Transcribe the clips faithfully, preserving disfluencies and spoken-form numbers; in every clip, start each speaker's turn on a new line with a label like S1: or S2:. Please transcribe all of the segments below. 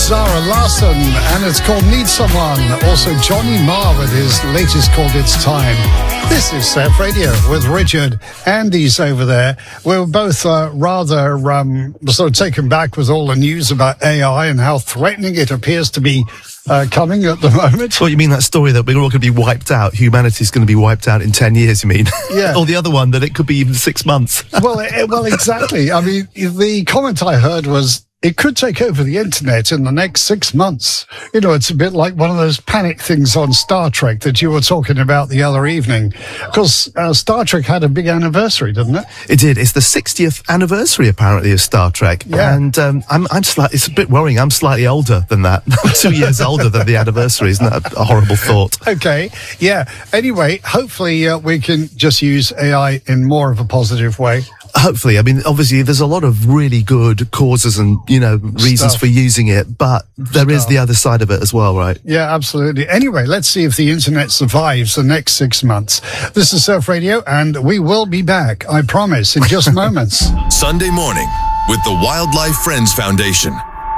S1: Zara Larsson, and it's called Need Someone. Also, Johnny Marr with his latest called It's Time. This is Surf Radio with Richard. Andy's over there. We're both uh, rather um, sort of taken back with all the news about A I and how threatening it appears to be uh, coming at the moment.
S2: Well, you mean that story that we're all going to be wiped out? Humanity's going to be wiped out in ten years, you mean?
S1: Yeah.
S2: Or the other one, that it could be even six months.
S1: well, it, well, exactly. I mean, the comment I heard was, it could take over the internet in the next six months. You know, it's a bit like one of those panic things on Star Trek that you were talking about the other evening. Because uh, Star Trek had a big anniversary, didn't it?
S2: It did. It's the sixtieth anniversary, apparently, of Star Trek.
S1: Yeah.
S2: And um, I'm, I'm slightly, it's a bit worrying. I'm slightly older than that. I'm two years older than the anniversary. Isn't that a horrible thought?
S1: Okay. Yeah. Anyway, hopefully uh, we can just use A I in more of a positive way.
S2: Hopefully. I mean, obviously, there's a lot of really good causes and, you know, reasons
S1: Stuff.
S2: for using it, but there
S1: Stuff.
S2: is the other side of it as well, right?
S1: Yeah, absolutely. Anyway, let's see if the internet survives the next six months. This is Surf Radio, and we will be back, I promise, in just moments.
S3: Sunday morning with the Wildlife Friends Foundation.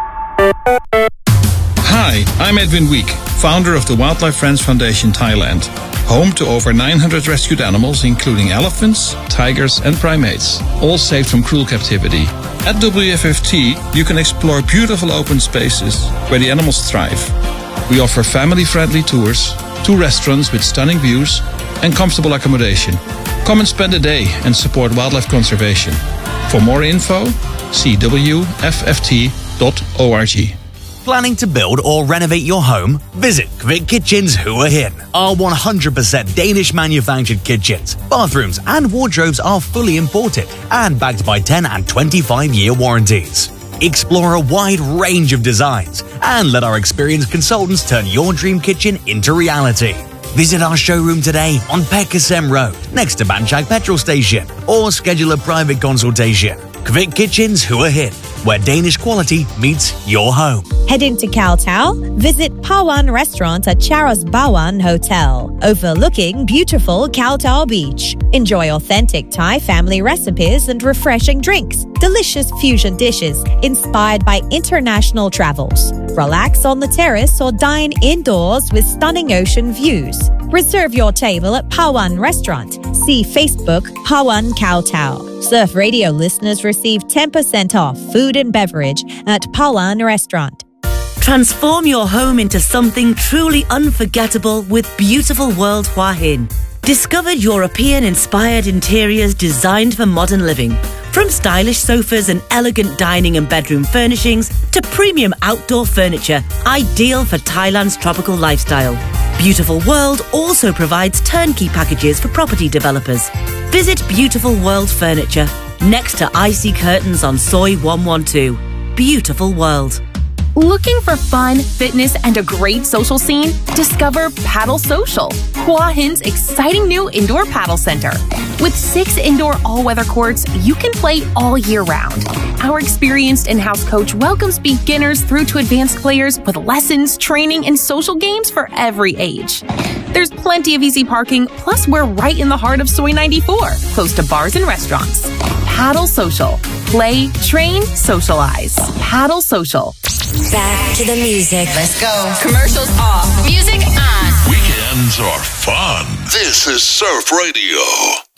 S4: Hi, I'm Edwin Week, founder of the Wildlife Friends Foundation Thailand, home to over nine hundred rescued animals, including elephants, tigers, and primates, all saved from cruel captivity. At W F F T, you can explore beautiful open spaces where the animals thrive. We offer family-friendly tours, two restaurants with stunning views, and comfortable accommodation. Come and spend a day and support wildlife conservation. For more info, see w f f t dot org.
S5: Planning to build or renovate your home? Visit Kvik Kitchens Hua Hin. Our one hundred percent Danish manufactured kitchens, bathrooms and wardrobes are fully imported and backed by ten and twenty-five year warranties. Explore a wide range of designs and let our experienced consultants turn your dream kitchen into reality. Visit our showroom today on Pekasem Road, next to Banchak Petrol Station, or schedule a private consultation. Kvik Kitchens Hua Hin, where Danish quality meets your home.
S6: Heading to Khao Tao? Visit Pawan Restaurant at Charos Bawan Hotel, overlooking beautiful Khao Tao Beach. Enjoy authentic Thai family recipes and refreshing drinks, delicious fusion dishes inspired by international travels. Relax on the terrace or dine indoors with stunning ocean views. Reserve your table at Pawan Restaurant. See Facebook Pawan Khao Tao. Surf Radio listeners receive ten percent off food and beverage at Pawan Restaurant.
S7: Transform your home into something truly unforgettable with Beautiful World Hua Hin. Discover European-inspired interiors designed for modern living. From stylish sofas and elegant dining and bedroom furnishings to premium outdoor furniture, ideal for Thailand's tropical lifestyle. Beautiful World also provides turnkey packages for property developers. Visit Beautiful World Furniture, next to Icy Curtains on Soi one one two. Beautiful World.
S8: Looking for fun, fitness, and a great social scene? Discover Paddle Social, Hua Hin's exciting new indoor paddle center. With six indoor all-weather courts, you can play all year round. Our experienced in-house coach welcomes beginners through to advanced players with lessons, training, and social games for every age. There's plenty of easy parking, plus we're right in the heart of Soi ninety-four, close to bars and restaurants. Paddle Social. Play, train, socialize. Paddle Social.
S9: Back to the music.
S10: Let's go.
S11: Commercials off. Music on.
S3: Weekends are fun. This is Surf Radio.